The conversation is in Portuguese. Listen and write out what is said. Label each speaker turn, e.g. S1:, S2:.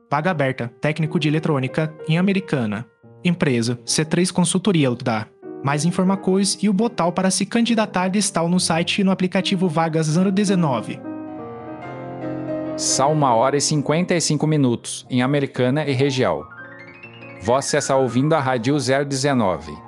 S1: Vaga aberta, técnico de eletrônica, em Americana. Empresa, C3 Consultoria dá. Mais informações e o botão para se candidatar está no site e no aplicativo Vagas 019.
S2: São 1h55, em Americana e região. Você está ouvindo a Rádio 019.